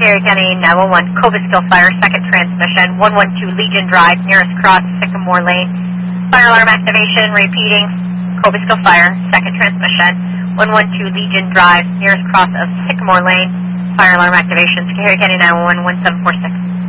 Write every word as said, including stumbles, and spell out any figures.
Schoharie County nine one one, Cobleskill Fire, second transmission, one one two Legion Drive, nearest cross, Sycamore Lane. Fire alarm activation, repeating, Cobleskill Fire, second transmission, one one two Legion Drive, nearest cross of Sycamore Lane. Fire alarm activation, Schoharie County nine one one, one seven four six.